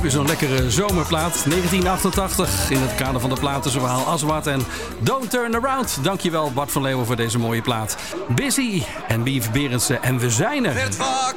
weer zo'n lekkere zomerplaat. 1988 in het kader van de platenverhaal Aswad en Don't Turn Around. Dankjewel Bart van Leeuwen voor deze mooie plaat. Busy en Bief Berendsen en we zijn er.